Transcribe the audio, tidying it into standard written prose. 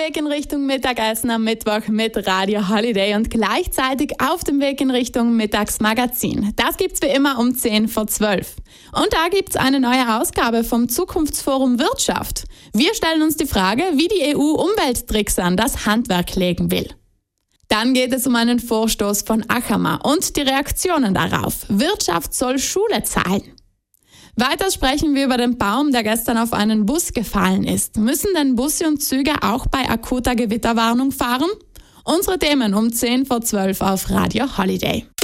Weg in Richtung Mittagessen am Mittwoch mit Radio Holiday und gleichzeitig auf dem Weg in Richtung Mittagsmagazin. Das gibt's wie immer um 10:10. Und da gibt's eine neue Ausgabe vom Zukunftsforum Wirtschaft. Wir stellen uns die Frage, wie die EU Umwelttricks an das Handwerk legen will. Dann geht es um einen Vorstoß von Achammer und die Reaktionen darauf. Wirtschaft soll Schule zahlen. Weiter sprechen wir über den Baum, der gestern auf einen Bus gefallen ist. Müssen denn Busse und Züge auch bei akuter Gewitterwarnung fahren? Unsere Themen um 10:12 auf Radio Holiday.